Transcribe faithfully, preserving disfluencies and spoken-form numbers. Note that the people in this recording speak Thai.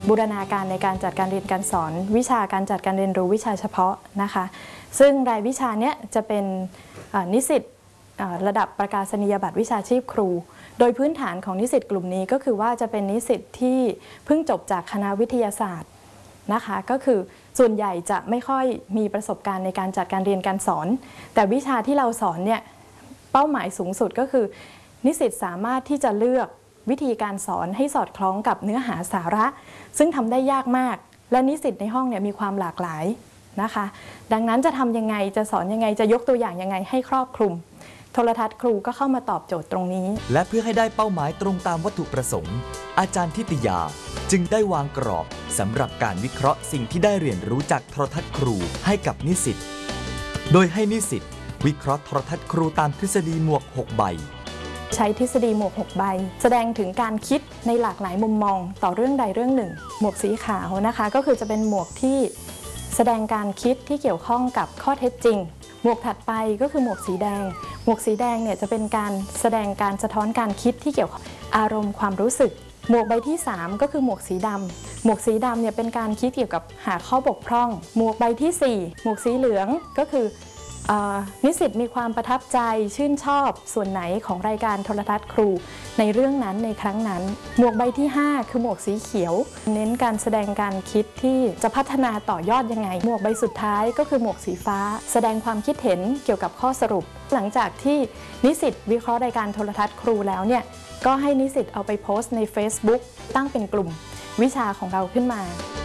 บูรณาการในการจัดการเรียนการสอนวิชาการจัดการเรียนรู้วิชาเฉพาะนะคะซึ่งรายวิชาเนี้ยจะเป็นนิสิตระดับประกาศนียบัตรวิชาชีพครูโดยพื้นฐานของนิสิตกลุ่มนี้ก็คือว่าจะเป็นนิสิตที่เพิ่งจบจากคณะวิทยาศาสตร์นะคะก็คือส่วนใหญ่จะไม่ค่อยมีประสบการณ์ในการจัดการเรียนการสอนแต่วิชาที่เราสอนเนี่ยเป้าหมายสูงสุดก็คือนิสิตสามารถที่จะเลือกวิธีการสอนให้สอดคล้องกับเนื้อหาสาระซึ่งทำได้ยากมากและนิสิตในห้องเนี่ยมีความหลากหลายนะคะดังนั้นจะทำยังไงจะสอนยังไงจะยกตัวอย่างยังไงให้ครอบคลุมโทรทัศน์ครูก็เข้ามาตอบโจทย์ตรงนี้และเพื่อให้ได้เป้าหมายตรงตามวัตถุประสงค์อาจารย์ทิตยาจึงได้วางกรอบสำหรับการวิเคราะห์สิ่งที่ได้เรียนรู้จากโทรทัศน์ครูให้กับนิสิตโดยให้นิสิตวิเคราะห์โทรทัศน์ครูตามทฤษฎีหมวกหกใบใช้ทฤษฎีหมวกหกใบแสดงถึงการคิดในหลากหลายมุมมองต่อเรื่องใดเรื่องหนึ่งหมวกสีขาวนะคะก็คือจะเป็นหมวกที่แสดงการคิดที่เกี่ยวข้องกับข้อเท็จจริงหมวกถัดไปก็คือหมวกสีแดงหมวกสีแดงเนี่ยจะเป็นการแสดงการสะท้อนการคิดที่เกี่ยวกับอารมณ์ความรู้สึกหมวกใบที่สามก็คือหมวกสีดำหมวกสีดำเนี่ยเป็นการคิดเกี่ยวกับหาข้อบกพร่องหมวกใบที่สี่หมวกสีเหลืองก็คือนิสิตมีความประทับใจชื่นชอบส่วนไหนของรายการโทรทัศน์ครูในเรื่องนั้นในครั้งนั้นหมวกใบที่ห้าคือหมวกสีเขียวเน้นการแสดงการคิดที่จะพัฒนาต่อยอดยังไงหมวกใบสุดท้ายก็คือหมวกสีฟ้าแสดงความคิดเห็นเกี่ยวกับข้อสรุปหลังจากที่นิสิตวิเคราะห์รายการโทรทัศน์ครูแล้วเนี่ยก็ให้นิสิตเอาไปโพสต์ใน Facebook ตั้งเป็นกลุ่มวิชาของเราขึ้นมา